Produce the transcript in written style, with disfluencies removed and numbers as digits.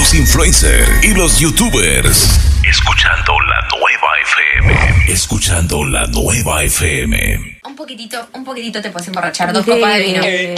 los influencers y los youtubers. Escuchando la nueva FM. Escuchando la nueva FM. Un poquitito te puedes emborrachar. 2 copas de vino.